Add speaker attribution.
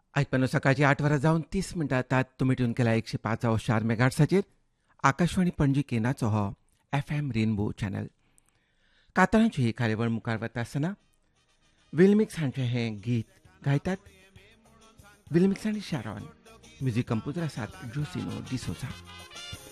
Speaker 1: ऐकपन्न सकाळची 8 वरां जावन 30 मिनटां जातात. तुम्ही ट्यून केला 105.4 मेगाहर्ट्साचेर आकाशवाणी पणजी केंद्राचो हो FM रेनबो चॅनल. कातरांची ही कार्यावळ मुखार वता आसतना विलमिक्स हांचें हें गीत गायतात विलमिक्स आनी शारोन. म्युझिक कंपोजर आसात जोसिनो डिसोजा.